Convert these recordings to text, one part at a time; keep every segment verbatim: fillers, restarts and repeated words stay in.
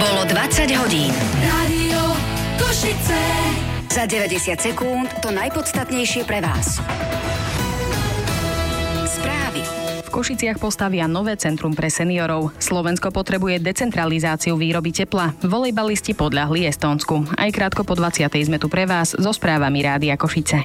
Bolo dvadsať hodín. Rádio Košice. Za deväťdesiat sekúnd to najpodstatnejšie pre vás. Správy. V Košiciach postavia nové centrum pre seniorov. Slovensko potrebuje decentralizáciu výroby tepla. Volejbalisti podľahli Estónsku. Aj krátko po dvadsiatej sme tu pre vás so správami Rádia Košice.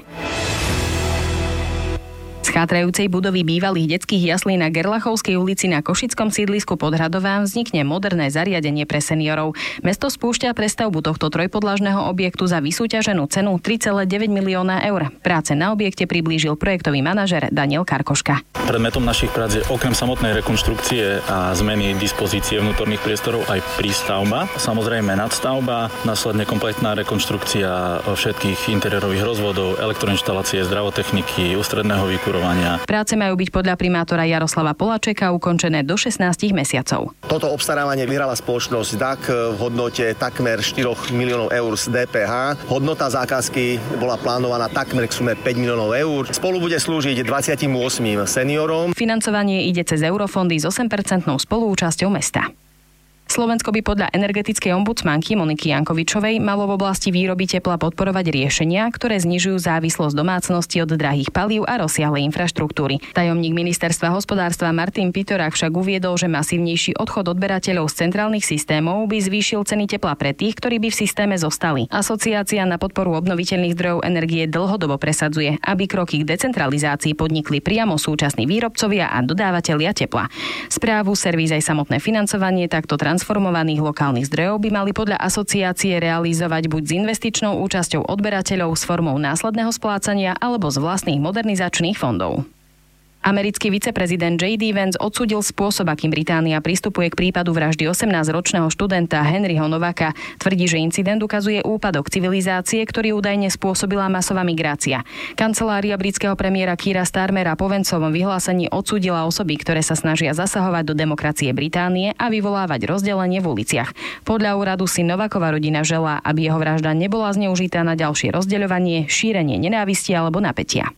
Z chátrajúcej budovy bývalých detských jaslí na Gerlachovskej ulici na košickom sídlisku pod Hradovám vznikne moderné zariadenie pre seniorov. Mesto spúšťa prestavbu tohto trojpodlažného objektu za vysúťaženú cenu tri celé deväť milióna eur. Práce na objekte priblížil projektový manažer Daniel Karkoška. Predmetom našich prác je okrem samotnej rekonštrukcie a zmeny dispozície vnútorných priestorov aj prístavba, samozrejme nadstavba, následne kompletná rekonštrukcia všetkých interiérových rozvodov, elektroinštalácie, zdravotechniky, ústredného vykurovania. Práce majú byť podľa primátora Jaroslava Poláčeka ukončené do šestnásť mesiacov. Toto obstarávanie vyhrala spoločnosť dé á ká v hodnote takmer štyri miliónov eur z dé pé há. Hodnota zákazky bola plánovaná takmer k sume päť miliónov eur. Spolu bude slúžiť dvadsaťosem seniorom. Financovanie ide cez eurofondy s osem percentnou spoluúčasťou mesta. Slovensko by podľa energetickej ombudsmanky Moniky Jankovičovej malo v oblasti výroby tepla podporovať riešenia, ktoré znižujú závislosť domácností od drahých palív a rozsiahlej infraštruktúry. Tajomník ministerstva hospodárstva Martin Pitorák však uviedol, že masívnejší odchod odberateľov z centrálnych systémov by zvýšil ceny tepla pre tých, ktorí by v systéme zostali. Asociácia na podporu obnoviteľných zdrojov energie dlhodobo presadzuje, aby kroky k decentralizácii podnikli priamo súčasní výrobcovia a dodávateľia tepla. Správu, servis aj samotné financovanie takto transformovaných lokálnych zdrojov by mali podľa asociácie realizovať buď s investičnou účasťou odberateľov s formou následného splácania alebo z vlastných modernizačných fondov. Americký viceprezident J D Vance odsúdil spôsob, akým Británia pristupuje k prípadu vraždy osemnásťročného študenta Henryho Novaka. Tvrdí, že incident ukazuje úpadok civilizácie, ktorý údajne spôsobila masová migrácia. Kancelária britského premiéra Keira Starmera po Vanceovom vyhlásení odsúdila osoby, ktoré sa snažia zasahovať do demokracie Británie a vyvolávať rozdelenie v uliciach. Podľa úradu si Novakova rodina želá, aby jeho vražda nebola zneužitá na ďalšie rozdeľovanie, šírenie nenávisti alebo napätia.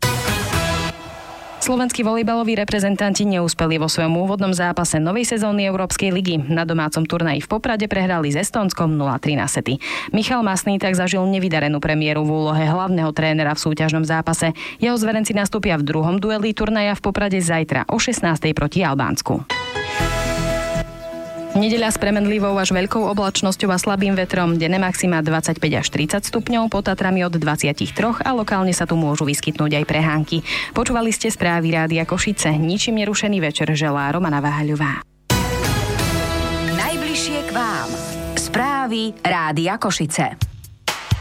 Slovenskí volejbaloví reprezentanti neúspeli vo svojom úvodnom zápase novej sezóny Európskej ligy. Na domácom turnaji v Poprade prehrali s Estónskom nula tri na sety. Michal Masný tak zažil nevydarenú premiéru v úlohe hlavného trénera v súťažnom zápase. Jeho zverenci nastúpia v druhom dueli turnaja v Poprade zajtra o šestnástej proti Albánsku. Nedeľa s premenlivou až veľkou oblačnosťou a slabým vetrom, denné maxima dvadsaťpäť až tridsať stupňov, pod Tatrami od dvadsaťtri a lokálne sa tu môžu vyskytnúť aj prehánky. Počúvali ste správy Rádia Košice. Ničím nerušený večer želá Romana Váhaľová. Najbližšie k vám. Správy Rádia Košice.